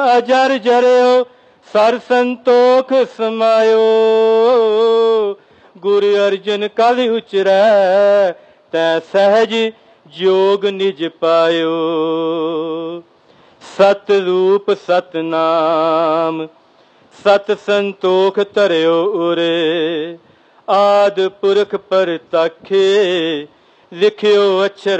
जर जरियो सर संतोख समायो, गुरु अर्जन कल उचरै तै सहज जोग निज पायो। सत रूप सतनाम सत संतोख धरियो उरे, आद पुरख परताखे लिखियो अक्षर